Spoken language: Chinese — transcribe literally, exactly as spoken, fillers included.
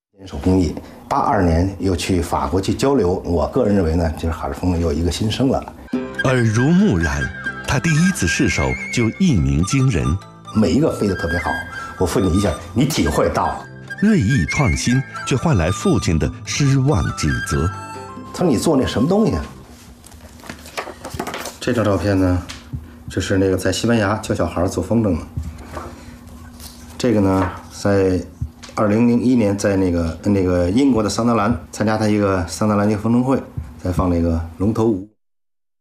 手工艺，八二年又去法国去交流。我个人认为呢，就是哈尔风又一个新生了。 耳濡目染，他第一次试手就一鸣惊人， 每一个飞得特别好。我父亲一下，你体会到锐意创新，却换来父亲的失望指责。 他说：“你做那什么东西啊？”这张照片呢，就是那个在西班牙教小孩做风筝的。这个呢，在二零零一年在那个那个英国的桑德兰参加他一个桑德兰一个风筝会，在放那个龙头舞。